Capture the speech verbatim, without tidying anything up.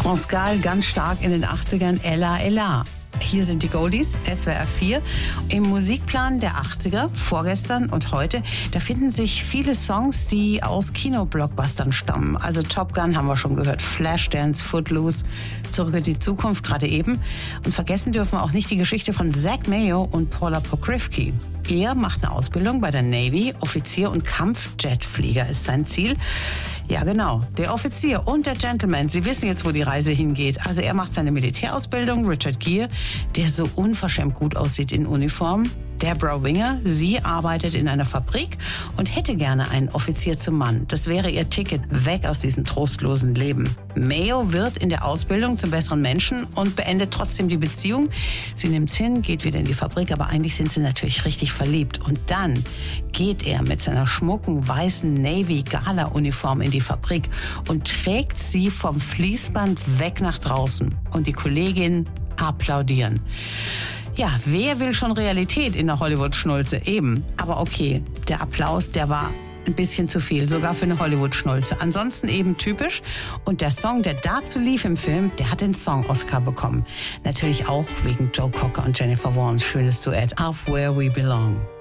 France Gall ganz stark in den achtzigern, Ella Ella. Hier sind die Goldies, S W R vier. Im Musikplan der achtziger, vorgestern und heute, da finden sich viele Songs, die aus Kinoblockbustern stammen. Also Top Gun haben wir schon gehört, Flashdance, Footloose, Zurück in die Zukunft gerade eben. Und vergessen dürfen wir auch nicht die Geschichte von Zach Mayo und Paula Pokrivki. Er macht eine Ausbildung bei der Navy, Offizier und Kampfjetflieger ist sein Ziel. Ja genau, der Offizier und der Gentleman, Sie wissen jetzt, wo die Reise hingeht. Also er macht seine Militärausbildung, Richard Gere, der so unverschämt gut aussieht in Uniform. Deborah Winger, sie arbeitet in einer Fabrik und hätte gerne einen Offizier zum Mann. Das wäre ihr Ticket weg aus diesem trostlosen Leben. Mayo wird in der Ausbildung zum besseren Menschen und beendet trotzdem die Beziehung. Sie nimmt's hin, geht wieder in die Fabrik, aber eigentlich sind sie natürlich richtig verliebt. Und dann geht er mit seiner schmucken weißen Navy-Gala-Uniform in die Fabrik und trägt sie vom Fließband weg nach draußen. Und die Kolleginnen applaudieren. Ja, wer will schon Realität in der Hollywood-Schnulze? Eben. Aber okay, der Applaus, der war ein bisschen zu viel, sogar für eine Hollywood-Schnulze. Ansonsten eben typisch. Und der Song, der dazu lief im Film, der hat den Song-Oscar bekommen. Natürlich auch wegen Joe Cocker und Jennifer Warnes schönes Duett, Up Where We Belong.